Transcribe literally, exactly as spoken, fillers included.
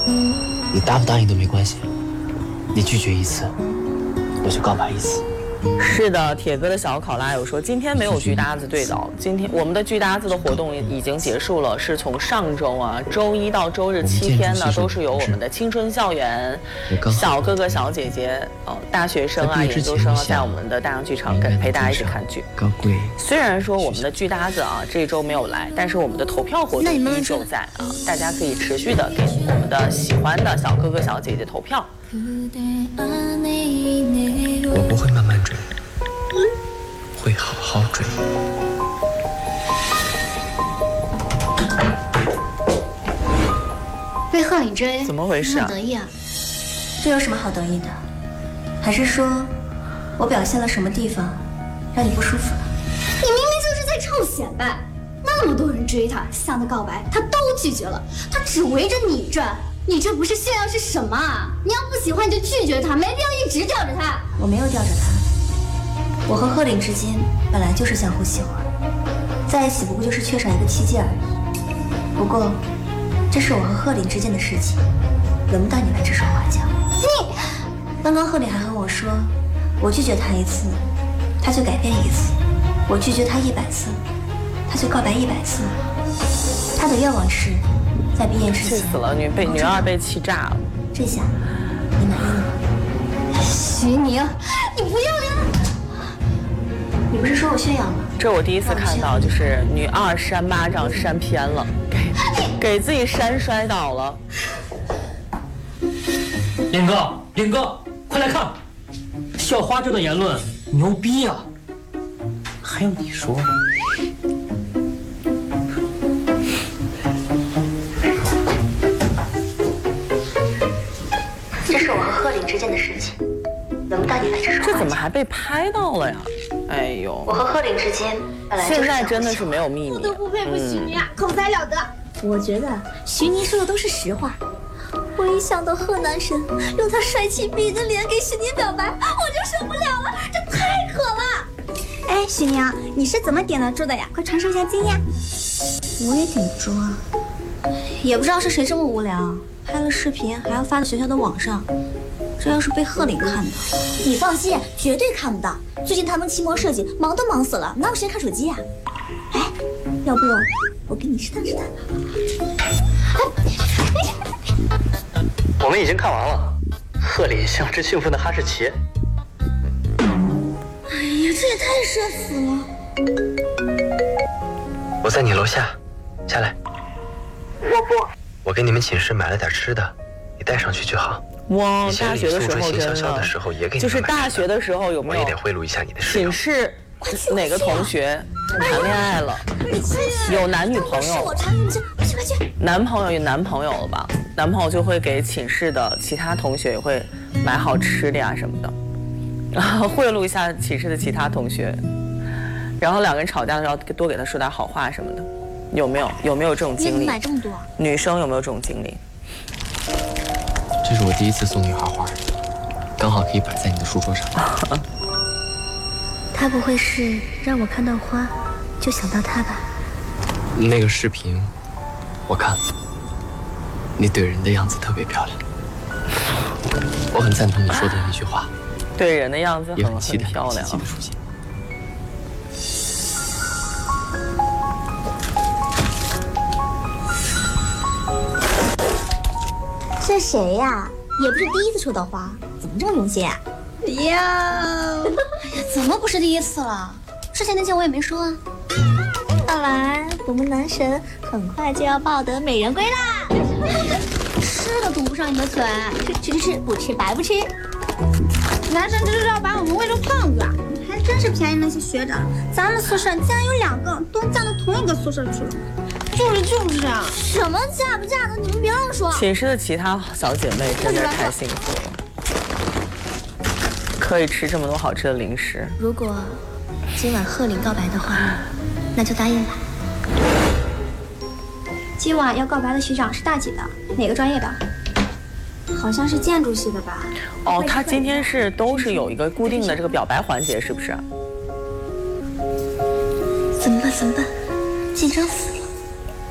你答不答应都没关系，你拒绝一次，我就告白一次。 是的，铁哥的小考拉有说，今天没有剧搭子对倒，今天我们的剧搭子的活动已经结束了，是从上周啊，周一到周日七天呢，都是由我们的青春校园小哥哥小姐姐，哦，大学生啊、研究生啊，在我们的大洋剧场跟陪大家一起看剧。 高贵。 虽然说我们的剧搭子啊这一周没有来，但是我们的投票活动依旧在啊，大家可以持续的给我们的喜欢的小哥哥小姐姐投票。 我不会慢慢追，会好好追。 被贺领追， 怎么回事啊？ 得意啊？这有什么好得意的？还是说我表现了什么地方让你不舒服了？ 你明明就是在臭显摆，那么多人追他，向他告白，他都拒绝了，他只围着你转。你这不是炫耀是什么啊？你要不喜欢你就拒绝他，没必要一直吊着他。 我没有吊着他，我和贺领之间本来就是相互喜欢，在一起不过就是缺少一个契机而已。不过，这是我和贺领之间的事情，轮不到你来指手画脚。 你， 刚刚贺领还和我说，我拒绝他一次，他就改变一次；我拒绝他一百次，他就告白一百次。他的愿望是。在毕业之前， 气死了！女被女二被气炸了。 这下你满意了吗？ 徐宁，你不要脸！ 你不是说我炫耀吗？ 这我第一次看到，就是女二扇巴掌扇偏了，给给自己扇摔倒了。 林哥，林哥，快来看，校花这段言论牛逼呀！ 还用你说？ 这是我和贺领之间的事情，轮不到你来指手画脚。 这怎么还被拍到了呀？哎呦！ 我和贺领之间本来就是现在真的是没有秘密。 我都不佩服徐宁啊，口才了得。我觉得徐宁说的都是实话。我一想到贺男神用他帅气逼的脸给徐宁表白，我就受不了了，这太可了。哎，徐宁，你是怎么点得住的呀？快传授一下经验。 我也顶住啊，也不知道是谁这么无聊。拍了视频还要发到学校的网上，这要是被贺领看到， 你放心，绝对看不到。最近他们期末设计忙都忙死了，哪有时间看手机呀？哎，要不我给你试探试探。 我们已经看完了，贺领像只兴奋的哈士奇。 哎呀，这也太社死了！ 我在你楼下，下来。 我不。 我给你们寝室买了点吃的，你带上去就好。 哇，大学的时候真的， 就是大学的时候有没有？ 我也得贿赂一下你的室友。 寝室哪个同学谈恋爱了？有男女朋友？ 我传你去，快去快去！ 男朋友有男朋友了吧？男朋友就会给寝室的其他同学也会买好吃的呀什么的，然后贿赂一下寝室的其他同学，然后两个人吵架的时候多给他说点好话什么的。有没有有没有这种经历？ 你买这么多？ 女生有没有这种经历？ 这是我第一次送女孩花，刚好可以摆在你的书桌上。 他不会是让我看到花就想到他吧？ 那个视频我看了，你怼人的样子特别漂亮，我很赞同你说的那句话。 怼人的样子很也很期待漂亮。 琪琪的出现。 这谁呀？也不是第一次收到花，怎么这么用心啊？呀，哎呀，怎么不是第一次了？之前那件我也没说啊。看来我们男神很快就要抱得美人归啦！吃都堵不上你的嘴，吃吃吃，不吃白不吃。男神这是要把我们喂成胖子啊！还真是便宜那些学长，咱们宿舍竟然有两个都嫁到同一个宿舍去了。就是就是啊！什么嫁不嫁的，你们别乱说。 寝室的其他小姐妹真的太幸福了，可以吃这么多好吃的零食。 如果今晚贺领告白的话，那就答应吧。 今晚要告白的学长是大几的？哪个专业的？好像是建筑系的吧？ 哦，他今天是都是有一个固定的这个表白环节，是不是？ 怎么办？怎么办？紧张死了！